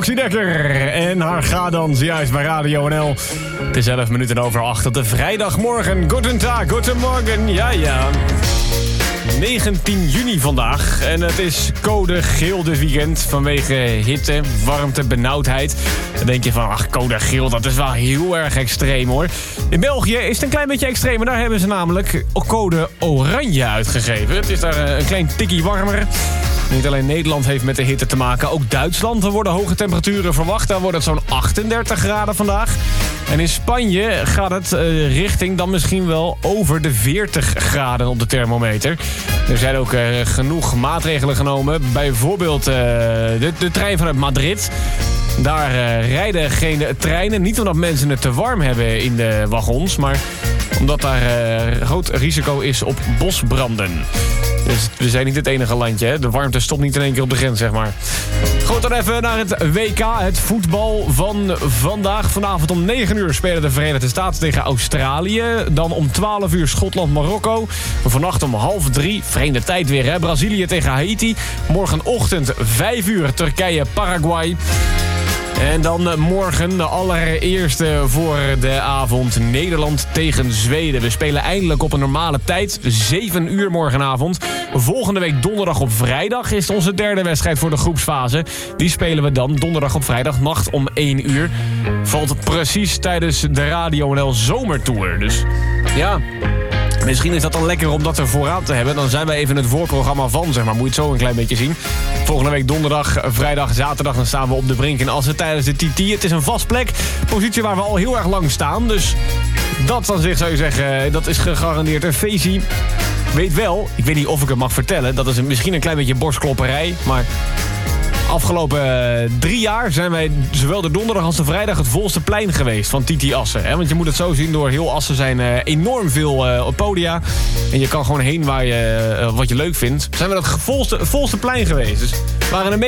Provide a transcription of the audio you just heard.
Roxy Dekker en haar ga-dans juist bij Radio NL. Het is 11 minuten over 8 op de vrijdagmorgen. Goedendag, goedemorgen, ja. 19 juni vandaag en het is code geel dit weekend vanwege hitte, warmte, benauwdheid. Dan denk je van, code geel, dat is wel heel erg extreem hoor. In België is het een klein beetje extreem, maar daar hebben ze namelijk code oranje uitgegeven. Het is daar een klein tikkie warmer. Niet alleen Nederland heeft met de hitte te maken, ook Duitsland. Er worden hoge temperaturen verwacht. Daar wordt het zo'n 38 graden vandaag. En in Spanje gaat het richting dan misschien wel over de 40 graden op de thermometer. Er zijn ook genoeg maatregelen genomen. Bijvoorbeeld de trein vanuit Madrid. Daar rijden geen treinen. Niet omdat mensen het te warm hebben in de wagons, maar omdat daar groot risico is op bosbranden. Dus we zijn niet het enige landje, hè? De warmte stopt niet in één keer op de grens, zeg maar. Goed, dan even naar het WK, het voetbal van vandaag. Vanavond om 9 uur spelen de Verenigde Staten tegen Australië. Dan om 12 uur Schotland-Marokko. Vannacht om 2:30, vreemde tijd weer, hè? Brazilië tegen Haiti. Morgenochtend 5 uur Turkije-Paraguay. En dan morgen de allereerste voor de avond Nederland tegen Zweden. We spelen eindelijk op een normale tijd, 7 uur morgenavond. Volgende week donderdag op vrijdag is onze derde wedstrijd voor de groepsfase. Die spelen we dan donderdag op vrijdagnacht om 1 uur. Valt precies tijdens de Radio NL Zomertour. Dus ja, misschien is dat dan lekker om dat er vooraan te hebben. Dan zijn we even het voorprogramma van, zeg maar. Moet je het zo een klein beetje zien. Volgende week donderdag, vrijdag, zaterdag, dan staan we op de brink in Assen tijdens de TT. Het is een vast plek. Positie waar we al heel erg lang staan. Dus dat aan zich zou je zeggen, dat is gegarandeerd een feestje. Weet wel, ik weet niet of ik het mag vertellen. Dat is misschien een klein beetje borstklopperij, maar afgelopen 3 jaar zijn wij zowel de donderdag als de vrijdag het volste plein geweest van TT Assen. Hè? Want je moet het zo zien, door heel Assen zijn enorm veel podia. En je kan gewoon heen waar je wat je leuk vindt. Zijn we dat volste plein geweest. Dus we waren een